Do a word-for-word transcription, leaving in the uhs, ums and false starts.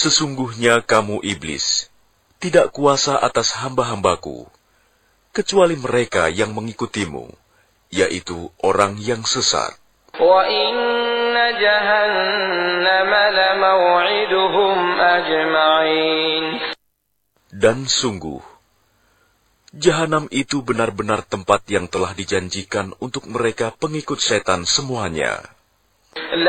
Sesungguhnya kamu iblis tidak kuasa atas hamba-hambaku, kecuali mereka yang mengikutimu, yaitu orang yang sesat. وَإِنَّ جَهَنَّمَ لَمَوْعِدُهُمْ أَجْمَعِينَ. Dan sungguh, Jahanam itu benar-benar tempat yang telah dijanjikan untuk mereka pengikut setan semuanya.